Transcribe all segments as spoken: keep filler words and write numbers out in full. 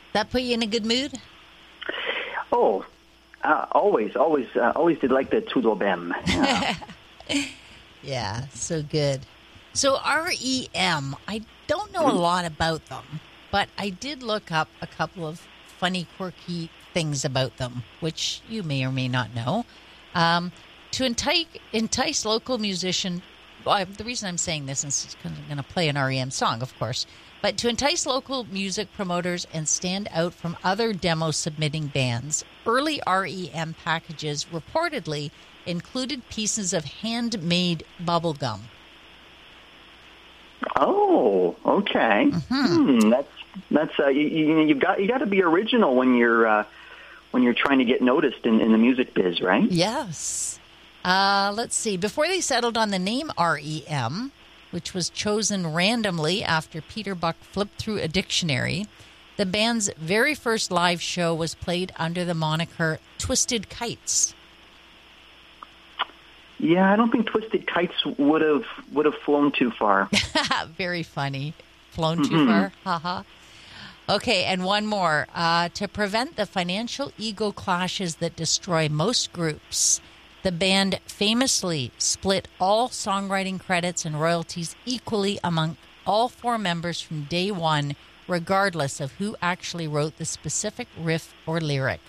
That put you in a good mood? Oh, uh, always, always, uh, always did like the Tout Bem. Yeah. Yeah, so good. So R E M, I don't know a lot about them, but I did look up a couple of funny, quirky things about them, which you may or may not know. Um, to entice, entice local musician, well, I, the reason I'm saying this is because I'm going to play an R E M song, of course, but to entice local music promoters and stand out from other demo submitting bands, early R E M packages reportedly included pieces of handmade bubble gum. Oh, okay. Mm-hmm. Hmm, that's that's uh, you, you, you've got you got to be original when you're uh, when you're trying to get noticed in, in the music biz, right? Yes. Uh, let's see. Before they settled on the name R E M, which was chosen randomly after Peter Buck flipped through a dictionary, the band's very first live show was played under the moniker Twisted Kites. Yeah, I don't think Twisted Kites would have would have flown too far. Very funny. Flown too Mm-hmm. far? Haha. Okay, and one more. Uh, to prevent the financial ego clashes that destroy most groups, the band famously split all songwriting credits and royalties equally among all four members from day one, regardless of who actually wrote the specific riff or lyric.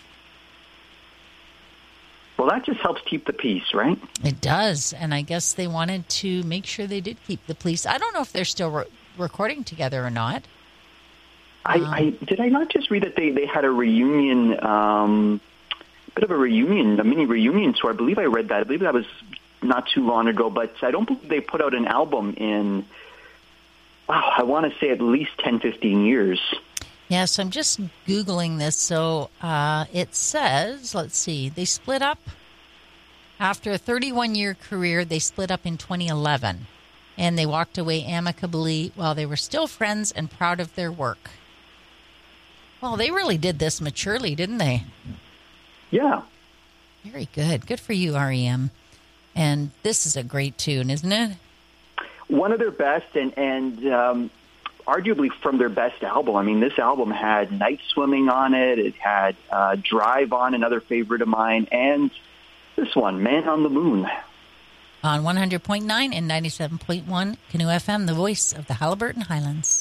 Well, that just helps keep the peace, right? It does, and I guess they wanted to make sure they did keep the peace. I don't know if they're still re- recording together or not. I, Um, I did I not just read that they, they had a reunion, um, bit of a reunion, a mini reunion tour. I believe I read that. I believe that was not too long ago, but I don't believe they put out an album in, wow, I want to say at least ten, fifteen years. Yeah, so I'm just Googling this. So uh, it says, let's see, they split up after a thirty-one-year career. They split up in twenty eleven, and they walked away amicably while they were still friends and proud of their work. Well, they really did this maturely, didn't they? Yeah. Very good. Good for you, R E M. And this is a great tune, isn't it? One of their best, and, and um, arguably from their best album. I mean, this album had Night Swimming on it. It had uh, Drive On, another favorite of mine, and this one, Man on the Moon. On one hundred point nine and ninety-seven point one, Canoe F M, the voice of the Haliburton Highlands.